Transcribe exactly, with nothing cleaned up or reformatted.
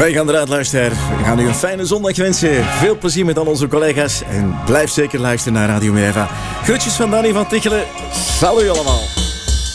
Wij gaan eruit luisteren. We gaan u een fijne zondag wensen. Veel plezier met al onze collega's. En blijf zeker luisteren naar Radio Minerva. Groetjes van Danny van Tichelen. Salut allemaal.